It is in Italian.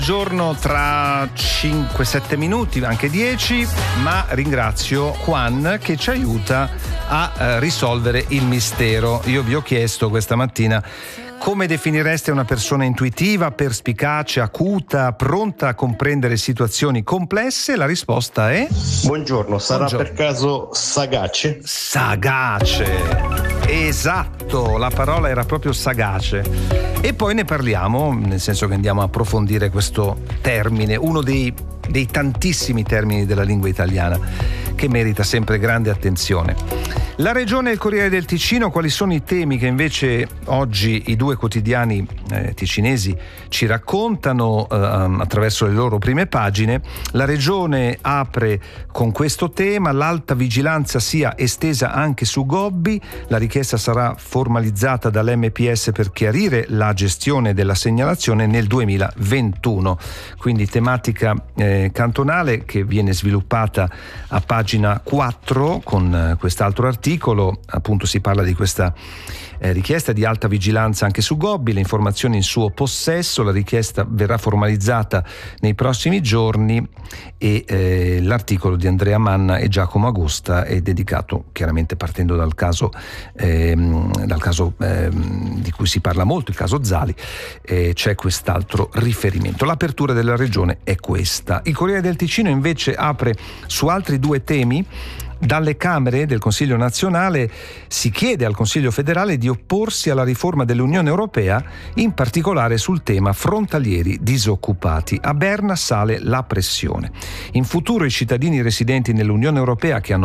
Giorno tra 5-7 minuti, anche 10, ma ringrazio Juan che ci aiuta a risolvere il mistero. Io vi ho chiesto questa mattina come definireste una persona intuitiva, perspicace, acuta, pronta a comprendere situazioni complesse. La risposta è... Buongiorno, sarà per caso sagace? Sagace! Esatto, la parola era proprio sagace. E poi ne parliamo, nel senso che andiamo a approfondire questo termine, uno dei tantissimi termini della lingua italiana che merita sempre grande attenzione. La Regione e il Corriere del Ticino, quali sono i temi che invece oggi i due quotidiani ticinesi ci raccontano attraverso le loro prime pagine? La Regione apre con questo tema: l'alta vigilanza sia estesa anche su Gobbi, la richiesta sarà formalizzata dall'MPS per chiarire la gestione della segnalazione nel 2021. Quindi tematica cantonale che viene sviluppata a pagina 4 con quest'altro articolo. Appunto si parla di questa richiesta di alta vigilanza anche su Gobbi, le informazioni in suo possesso, la richiesta verrà formalizzata nei prossimi giorni e l'articolo di Andrea Manna e Giacomo Agosta è dedicato, chiaramente partendo dal caso di cui si parla molto, il caso Zali, c'è quest'altro riferimento. L'apertura della Regione è questa. Il Corriere del Ticino invece apre su altri due temi. Dalle Camere del Consiglio nazionale si chiede al Consiglio federale di opporsi alla riforma dell'Unione Europea, in particolare sul tema frontalieri disoccupati. A Berna sale la pressione. In futuro i cittadini residenti nell'Unione Europea che hanno